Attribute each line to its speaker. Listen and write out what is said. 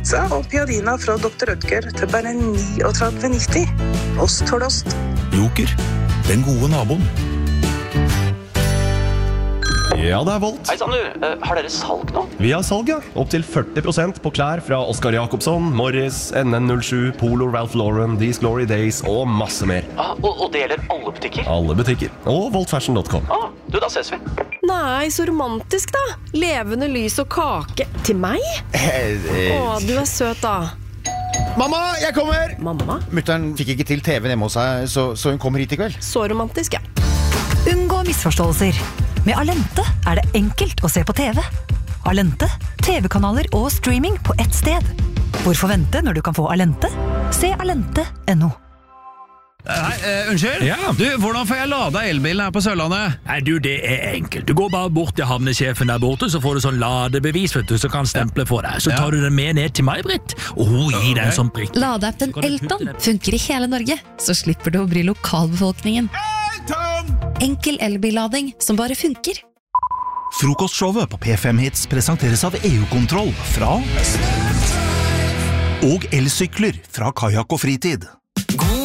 Speaker 1: pizza og piadina fra Dr. Ødger til bare 39,90. Ost for ost.
Speaker 2: Joker, den gode naboen.
Speaker 3: Ja, det Volt.
Speaker 4: Hei sann du, har dere salg nå?
Speaker 3: Vi har salg, ja. Opp til 40% på klær fra Oscar Jacobsson, Morris, NN07, Polo, Ralph Lauren, These Glory Days og masse mer.
Speaker 4: Og det gjelder alle butikker?
Speaker 3: Alle butikker. Og voltfashion.com.
Speaker 4: Du, da ses vi.
Speaker 5: Nei, så romantisk da. Levende lys og kake. Til meg? Du søt da.
Speaker 6: Mamma, jeg kommer!
Speaker 5: Mamma?
Speaker 6: Mutteren fikk ikke til TV hjemme hos seg, så hun kommer hit i kveld.
Speaker 5: Så romantisk, ja.
Speaker 7: Unngå misforståelser. Med Alente det enkelt å se på TV. Alente, TV-kanaler og streaming på ett sted. Hvorfor vente når du kan få Alente? Se alente.no.
Speaker 8: Hei, unnskyld?
Speaker 9: Ja.
Speaker 8: Du, hvordan får jeg lada elbilen her på Sørlandet?
Speaker 9: Nei, du, det enkelt. Du går bare bort til havnesjefen der borte, så får du sånn ladebevis, vet du, så kan stemple for deg. Så tar du den med ned til meg, Britt, og hun gir deg en sånn prikk.
Speaker 10: Ladeappen Elton funker i hele Norge, så slipper du å bry lokalbefolkningen. Enkel elbillading som bare funker.
Speaker 2: Frokostshowet på P5 Hits presenteres av EU-kontroll fra og elsykler fra Kajak og Fritid.